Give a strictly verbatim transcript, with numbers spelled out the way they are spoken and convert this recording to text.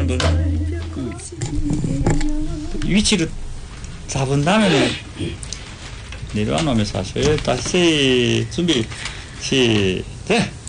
정도 그 위치를 잡은 다음에 내려와 놓으면서 하셔요. 다시 준비 시작.